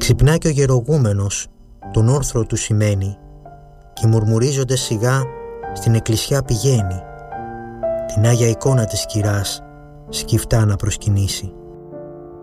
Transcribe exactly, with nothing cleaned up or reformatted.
Ξυπνά και ο γερογούμενος, τον όρθρο του σημαίνει, και μουρμουρίζοντας σιγά στην εκκλησιά πηγαίνει, την Άγια εικόνα της κυράς σκυφτά να προσκυνήσει.